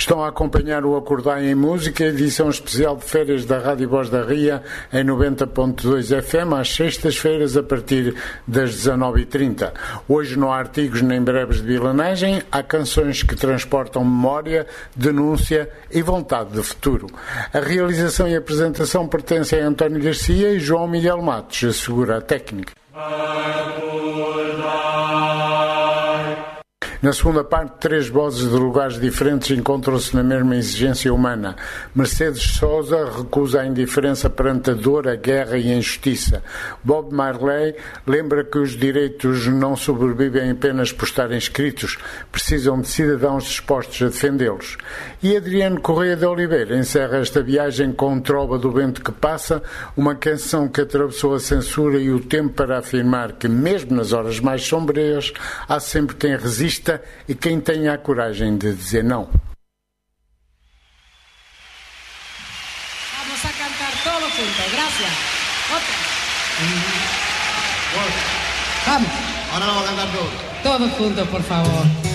Estão a acompanhar o Acordai em Música, edição especial de férias da Rádio Voz da Ria, em 90.2 FM, às sextas-feiras, a partir das 19h30. Hoje não há artigos nem breves de vilanagem, há canções que transportam memória, denúncia e vontade de futuro. A realização e apresentação pertencem a António Garcia e João Miguel Matos, assegura a técnica. Na segunda parte, três vozes de lugares diferentes encontram-se na mesma exigência humana. Mercedes Sousa recusa a indiferença perante a dor, a guerra e a injustiça. Bob Marley lembra que os direitos não sobrevivem apenas por estarem escritos, precisam de cidadãos dispostos a defendê-los. E Adriano Correia de Oliveira encerra esta viagem com Trova do Vento que Passa, uma canção que atravessou a censura e o tempo para afirmar que, mesmo nas horas mais sombrias, há sempre quem resista e quem tenha a coragem de dizer não. Vamos a cantar todos juntos, gracias. Otra. Vamos. Ahora lo vamos a cantar todos. Todos juntos, por favor.